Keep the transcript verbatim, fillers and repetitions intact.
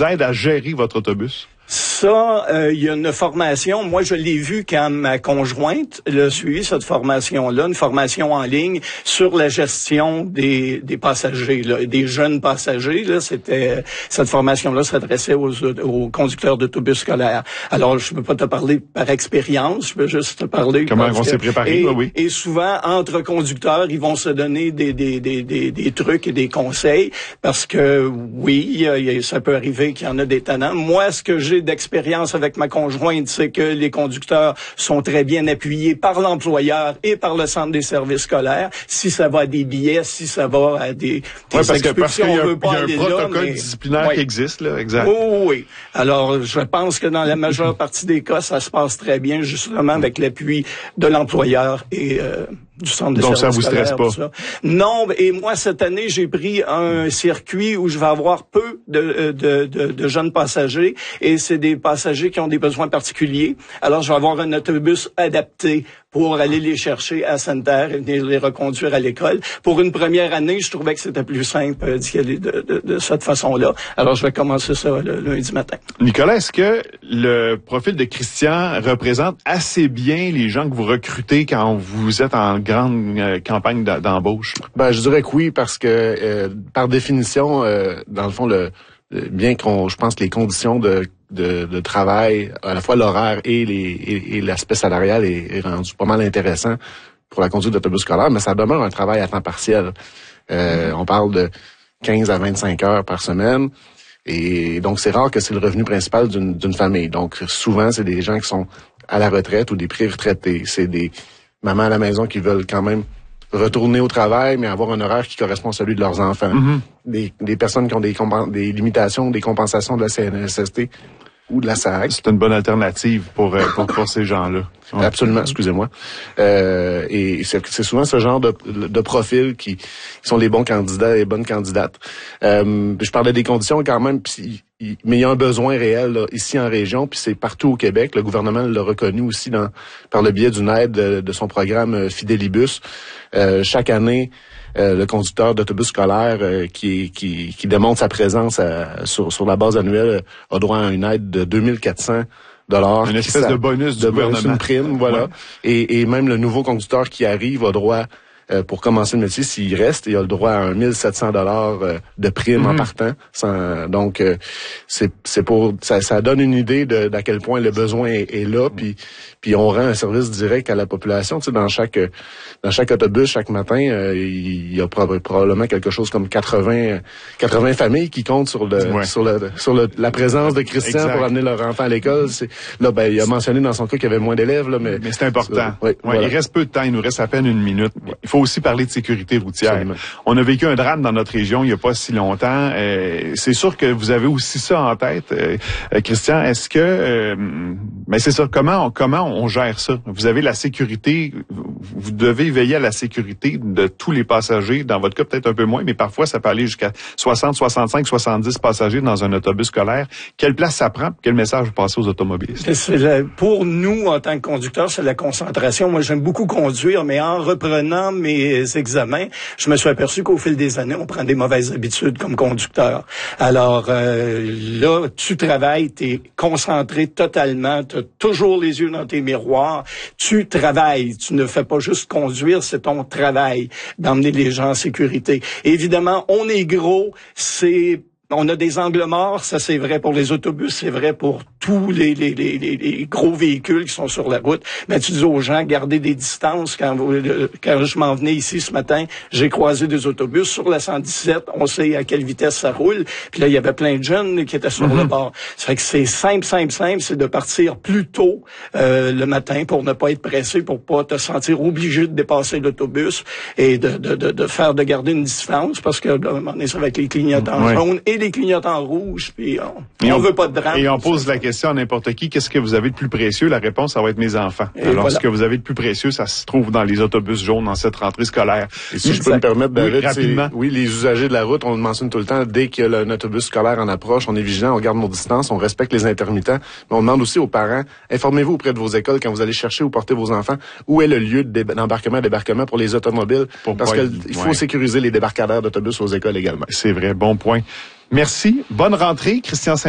vous aide à gérer votre autobus? Ça, euh, il y a une formation. Moi, je l'ai vu quand ma conjointe a suivi cette formation-là, une formation en ligne sur la gestion des, des passagers, là, des jeunes passagers. Là, c'était cette formation-là s'adressait aux, aux conducteurs d'autobus scolaires. Alors, je ne peux pas te parler par expérience, je peux juste te parler. Comment on s'est préparé, et, oui. Et souvent, entre conducteurs, ils vont se donner des, des, des, des, des trucs et des conseils parce que oui, ça peut arriver qu'il y en a des tannants. Moi, ce que j'ai d'expérience avec ma conjointe, c'est que les conducteurs sont très bien appuyés par l'employeur et par le centre des services scolaires. Si ça va à des billets, si ça va à des, des ouais, parce que, parce qu'il y a, on veut pas il y a un aller protocole là, mais, disciplinaire oui. qui existe, là, exact. Oh, oui. Alors, je pense que dans la majeure partie des cas, ça se passe très bien, justement avec l'appui de l'employeur et euh, du centre de Donc, services scolaires. Donc, ça vous stresse pas? Non, et moi, cette année, j'ai pris un circuit où je vais avoir peu de, de, de, de jeunes passagers, et c'est des passagers qui ont des besoins particuliers. Alors, je vais avoir un autobus adapté pour aller les chercher à Sainte-Terre et venir les reconduire à l'école. Pour une première année, je trouvais que c'était plus simple d'y aller de, de, de cette façon-là. Alors, je vais commencer ça le lundi matin. Nicolas, est-ce que le profil de Christian représente assez bien les gens que vous recrutez quand vous êtes en grande euh, campagne d'embauche? Ben, je dirais que oui, parce que euh, par définition, euh, dans le fond, le, le bien qu'on, je pense que les conditions de De, de travail, à la fois l'horaire et les et, et l'aspect salarial est, est rendu pas mal intéressant pour la conduite d'autobus scolaire, mais ça demeure un travail à temps partiel. Euh, on parle de quinze à vingt-cinq heures par semaine, et donc c'est rare que c'est le revenu principal d'une d'une famille. Donc souvent, c'est des gens qui sont à la retraite ou des pré-retraités. C'est des mamans à la maison qui veulent quand même retourner au travail, mais avoir un horaire qui correspond à celui de leurs enfants. Mm-hmm. Des, des personnes qui ont des, des limitations, des compensations de la C N S S T ou de la S A C. C'est une bonne alternative pour, pour, pour ces gens-là. Ouais. Absolument, excusez-moi. Euh, et c'est, c'est souvent ce genre de, de profils qui, qui sont les bons candidats et les bonnes candidates. Euh, je parlais des conditions quand même, pis, mais il y a un besoin réel là, ici en région, puis c'est partout au Québec. Le gouvernement l'a reconnu aussi dans, par le biais d'une aide de, de son programme Fidelibus. Euh, chaque année, euh, le conducteur d'autobus scolaire euh, qui, qui, qui démontre sa présence à, sur, sur la base annuelle a droit à une aide de deux mille quatre cents dollars. Une espèce de bonus du de gouvernement. Bonus, une prime, voilà. Ouais. Et, et même le nouveau conducteur qui arrive a droit, euh, pour commencer le métier, s'il reste, il a le droit à un mille sept cents dollars euh, de prime mm-hmm. en partant. Sans, donc, euh, c'est, c'est pour ça, ça donne une idée de d'à quel point le besoin est, est là, puis puis on rend un service direct à la population. Tu sais, dans chaque dans chaque autobus, chaque matin, euh, il y a probablement quelque chose comme quatre-vingts familles qui comptent sur le ouais. sur le sur le, la présence de Christian exact. Pour amener leur enfant à l'école. C'est, là, ben, il a mentionné dans son cas qu'il y avait moins d'élèves, là, mais mais c'est important. C'est, ouais, ouais, voilà. Il reste peu de temps. Il nous reste à peine une minute. Il faut aussi parler de sécurité routière. Absolument. On a vécu un drame dans notre région il y a pas si longtemps. Euh, c'est sûr que vous avez aussi ça en tête, euh, Christian. Est-ce que, euh, mais c'est ça. Comment on, comment on gère ça? Vous avez la sécurité. Vous devez veiller à la sécurité de tous les passagers. Dans votre cas, peut-être un peu moins, mais parfois ça peut aller jusqu'à soixante, soixante-cinq, soixante-dix passagers dans un autobus scolaire. Quelle place ça prend? Quel message vous passez aux automobilistes? C'est la, pour nous, en tant que conducteurs, c'est la concentration. Moi, j'aime beaucoup conduire, mais en reprenant mes examens, je me suis aperçu qu'au fil des années, on prend des mauvaises habitudes comme conducteur. Alors euh, là, tu travailles, tu es concentré totalement, tu as toujours les yeux dans tes miroirs, tu travailles, tu ne fais pas juste conduire, c'est ton travail d'emmener les gens en sécurité. Évidemment, on est gros, c'est on a des angles morts, ça c'est vrai pour les autobus, c'est vrai pour tous les, les, les, les gros véhicules qui sont sur la route. Mais tu dis aux gens, gardez des distances. Quand, vous, quand je m'en venais ici ce matin, j'ai croisé des autobus sur la cent dix-sept, on sait à quelle vitesse ça roule. Puis là, il y avait plein de jeunes qui étaient sur mm-hmm. le bord. C'est vrai que c'est simple, simple, simple, c'est de partir plus tôt euh, le matin pour ne pas être pressé, pour pas te sentir obligé de dépasser l'autobus et de, de, de, de faire, de garder une distance, parce que là, on est avec les clignotants ouais. jaunes et les clignotants rouges, puis on, on, on veut pas de drame. Et on pose la question à n'importe qui, qu'est-ce que vous avez de plus précieux? La réponse, ça va être mes enfants. Et alors, voilà. Ce que vous avez de plus précieux, ça se trouve dans les autobus jaunes dans cette rentrée scolaire. Et si exact. Je peux me permettre, David, oui, rapidement. Oui, les usagers de la route, on le mentionne tout le temps, dès qu'il y a un autobus scolaire en approche, on est vigilant, on garde nos distances, on respecte les intermittents, mais on demande aussi aux parents, informez-vous auprès de vos écoles quand vous allez chercher ou porter vos enfants, où est le lieu d'embarquement et débarquement pour les automobiles, pour parce qu'il faut ouais. sécuriser les débarcadères d'autobus aux écoles également. C'est vrai, bon point. Merci. Bonne rentrée, Christian Saint